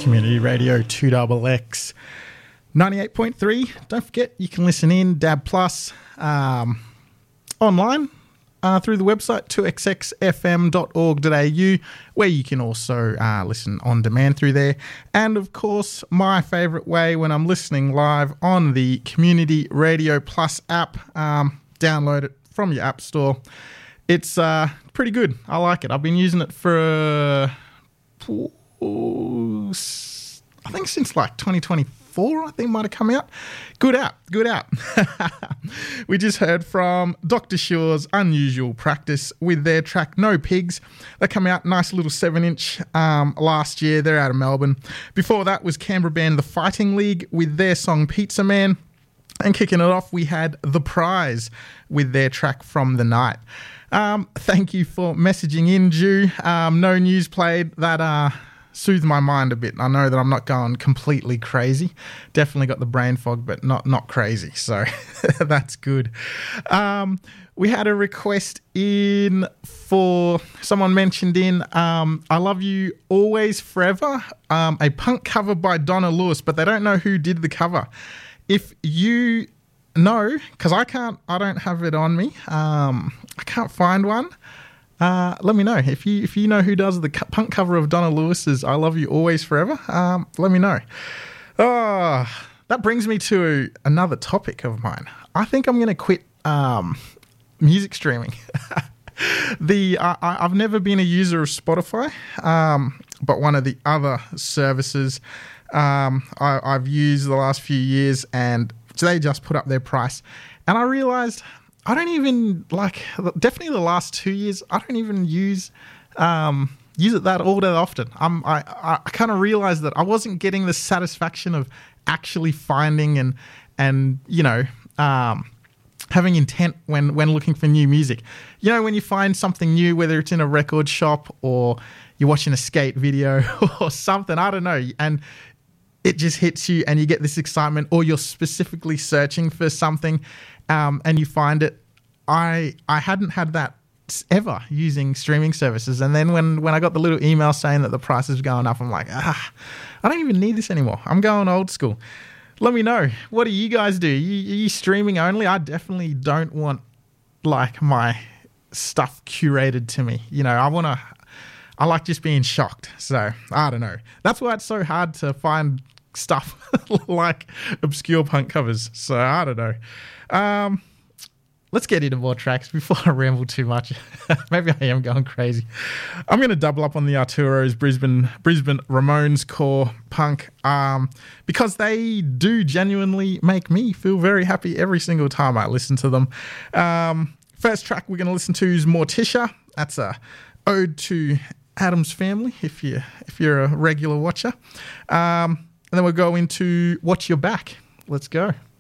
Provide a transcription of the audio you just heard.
Community Radio 2XX 98.3. Don't forget, you can listen in DAB Plus online through the website 2xxfm.org.au, where you can also listen on demand through there. And of course, my favourite way when I'm listening live on the Community Radio Plus app, download it from your app store. It's pretty good. I like it. I've been using it for I think since like 2024, I think might have come out. Good app. We just heard from Dr. Sure's Unusual Practice with their track No Pigs. They come out, nice little 7-inch last year. They're out of Melbourne. Before that was Canberra band The Fighting League with their song Pizza Man. And kicking it off, we had The Prize with their track From the Night. Thank you for messaging in, Ju. No news played. That soothed my mind a bit. I know that I'm not going completely crazy. Definitely got the brain fog, but not crazy. So that's good. We had a request in for someone mentioned in I Love You Always Forever, a punk cover by Donna Lewis, but they don't know who did the cover. If you know, because I don't have it on me. I can't find one. Let me know if you know who does the punk cover of Donna Lewis's "I Love You Always Forever." Let me know. Oh, that brings me to another topic of mine. I think I'm going to quit music streaming. I've never been a user of Spotify, but one of the other services I've used the last few years, and they just put up their price, and I realised I don't even definitely the last 2 years, I don't even use it that all that often. I kind of realized that I wasn't getting the satisfaction of actually finding and having intent when looking for new music. You know, when you find something new, whether it's in a record shop or you're watching a skate video or something, I don't know, and it just hits you and you get this excitement, or you're specifically searching for something and you find it. I hadn't had that ever using streaming services. And then when I got the little email saying that the price is going up, I'm like, I don't even need this anymore. I'm going old school. Let me know. What do you guys do? Are you streaming only? I definitely don't want like my stuff curated to me. You know, I like just being shocked. So I don't know. That's why it's so hard to find stuff like obscure punk covers. So I don't know. Let's get into more tracks before I ramble too much. Maybe I am going crazy. I'm going to double up on the Arturo's Brisbane Ramones core punk because they do genuinely make me feel very happy every single time I listen to them. First track we're going to listen to is Morticia. That's a ode to Addams Family if you're a regular watcher. And then we'll go into Watch Your Back. Let's go.